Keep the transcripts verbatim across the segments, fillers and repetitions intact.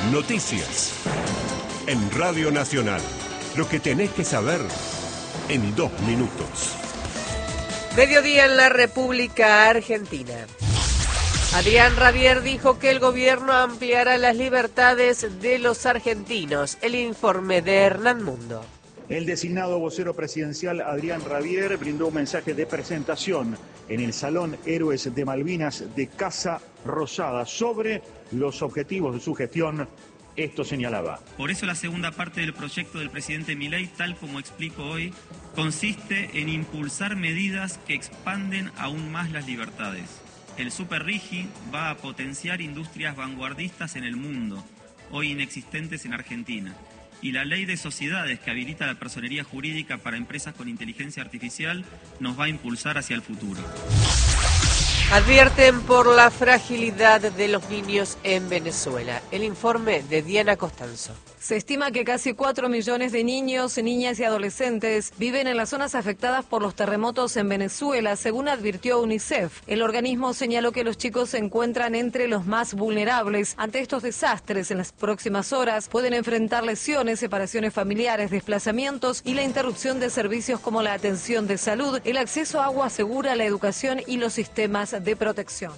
Noticias. En Radio Nacional. Lo que tenés que saber en dos minutos. Mediodía en la República Argentina. Adrián Rabier dijo que el gobierno ampliará las libertades de los argentinos. El informe de Hernán Mundo. El designado vocero presidencial Adrián Rabier brindó un mensaje de presentación en el Salón Héroes de Malvinas de Casa Rosada sobre los objetivos de su gestión. Esto señalaba. Por eso la segunda parte del proyecto del presidente Milei, tal como explico hoy, consiste en impulsar medidas que expanden aún más las libertades. El Superrigi va a potenciar industrias vanguardistas en el mundo, hoy inexistentes en Argentina. Y la ley de sociedades que habilita la personería jurídica para empresas con inteligencia artificial nos va a impulsar hacia el futuro. Advierten por la fragilidad de los niños en Venezuela. El informe de Diana Costanzo. Se estima que casi cuatro millones de niños, niñas y adolescentes viven en las zonas afectadas por los terremotos en Venezuela, según advirtió UNICEF. El organismo señaló que los chicos se encuentran entre los más vulnerables ante estos desastres. En las próximas horas pueden enfrentar lesiones, separaciones familiares, desplazamientos y la interrupción de servicios como la atención de salud, el acceso a agua segura, la educación y los sistemas de protección.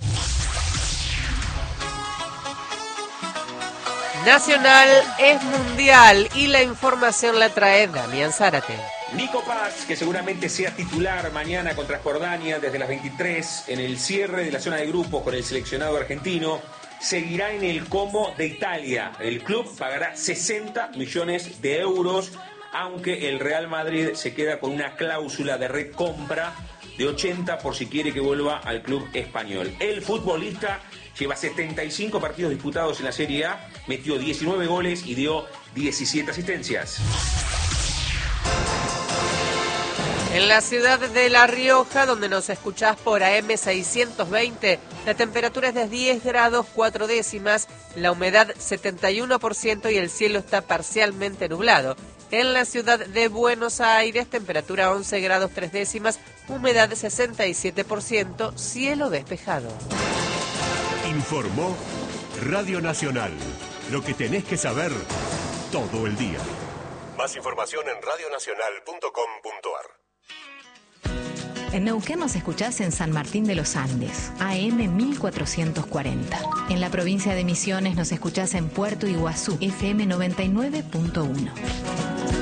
Nacional es mundial y la información la trae Damián Zárate. Nico Paz, que seguramente sea titular mañana contra Jordania desde las veintitrés en el cierre de la zona de grupos con el seleccionado argentino, seguirá en el Como de Italia. El club pagará sesenta millones de euros, aunque el Real Madrid se queda con una cláusula de recompra de ochenta por si quiere que vuelva al club español. El futbolista lleva setenta y cinco partidos disputados en la Serie A, metió diecinueve goles y dio diecisiete asistencias. En la ciudad de La Rioja, donde nos escuchás por A M seiscientos veinte, la temperatura es de diez grados cuatro décimas, la humedad setenta y uno por ciento y el cielo está parcialmente nublado. En la ciudad de Buenos Aires, temperatura once grados tres décimas, humedad sesenta y siete por ciento, cielo despejado. Informó Radio Nacional. Lo que tenés que saber todo el día. Más información en radio nacional punto com punto a r. En Neuquén nos escuchás en San Martín de los Andes, A M mil cuatrocientos cuarenta. En la provincia de Misiones nos escuchás en Puerto Iguazú, F M noventa y nueve punto uno.